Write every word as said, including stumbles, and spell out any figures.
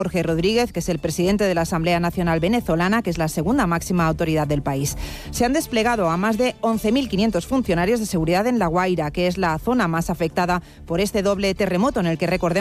Jorge Rodríguez, que es el presidente de la Asamblea Nacional Venezolana, que es la segunda máxima autoridad del país. Se han desplegado a más de once mil quinientos funcionarios de seguridad en La Guaira, que es la zona más afectada por este doble terremoto en el que recordemos